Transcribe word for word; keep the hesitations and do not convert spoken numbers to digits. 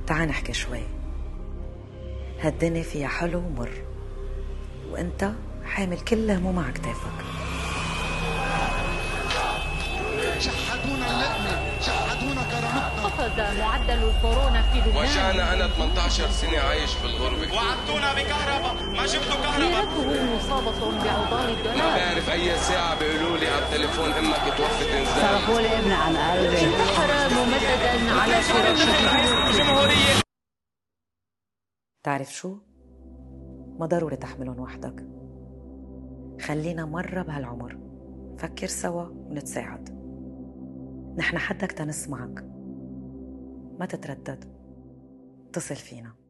تعال نحكي شوي. هالدنيا فيها حلو ومر، وانت حامل كل هموم على كتافك. شحتونا اللقمة، شحتونا كرامتنا. قفز معدل الكورونا في لبنان. وجعنا أنا ثمانية عشر سنة عايش في الغربة. وعدتونا بكهرباء، ما جبتوا كهرباء. سيرته مصابة بعضال الدولار. ما بعرف أي ساعة بيقولوا لي على التليفون إمك توفت إنزال. صرفوا لي ابن عن قلبي. انتحر ممددا على فراشه الجمهورية. تعرف شو؟ ما ضروري تحملهم وحدك. خلينا مرة بهالعمر فكر سوا ونتساعد. نحن حدك تنسمعك، ما تتردد، اتصل فينا.